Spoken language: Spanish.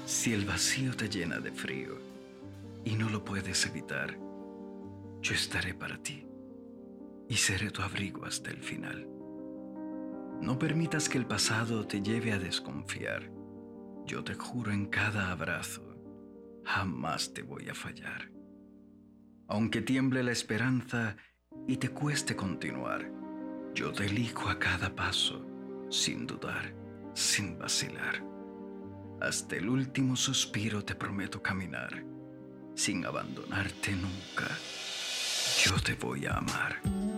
Si el vacío te llena de frío y no lo puedes evitar, yo estaré para ti y seré tu abrigo hasta el final. No permitas que el pasado te lleve a desconfiar. Yo te juro en cada abrazo, jamás te voy a fallar. Aunque tiemble la esperanza y te cueste continuar, yo te elijo a cada paso, sin dudar, sin vacilar. Hasta el último suspiro te prometo caminar, sin abandonarte nunca. Yo te voy a amar.